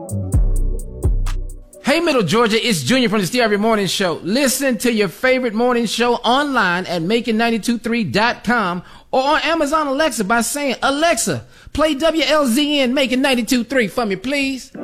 Hey, Middle Georgia, it's Junior from the Steve Harvey Morning Show. Listen to your favorite morning show online at making923.com or on Amazon Alexa by saying, Alexa, play WLZN Making 92.3 for me, please.